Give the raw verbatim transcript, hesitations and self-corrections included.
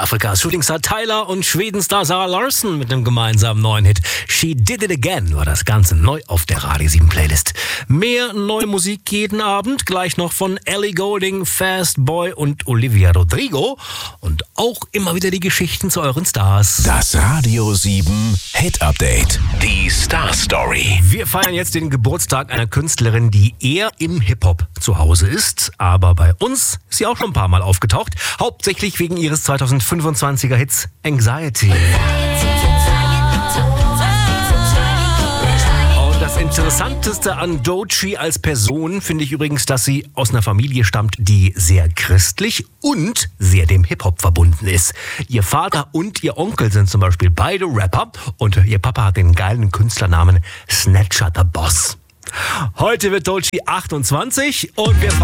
Südafrikas Shootingstar Tyler und Schwedenstar Zara Larsson mit einem gemeinsamen neuen Hit. She Did It Again war das Ganze neu auf der Radio sieben Playlist. Mehr neue Musik jeden Abend, gleich noch von Ellie Goulding, Fast Boy und Olivia Rodrigo. Und auch immer wieder die Geschichten zu euren Stars. Das Radio sieben Hit Update. Die Star Story. Wir feiern jetzt den Geburtstag einer Künstlerin, die eher im Hip-Hop zu Hause ist. Aber bei uns ist sie auch schon ein paar Mal aufgetaucht. Hauptsächlich wegen ihres zweitausendfünfundzwanziger Hits Anxiety. Und das Interessanteste an Doechii als Person finde ich übrigens, dass sie aus einer Familie stammt, die sehr christlich und sehr dem Hip-Hop verbunden ist. Ihr Vater und ihr Onkel sind zum Beispiel beide Rapper und ihr Papa hat den geilen Künstlernamen Snatcher the Boss. Heute wird Doechii achtundzwanzig und wir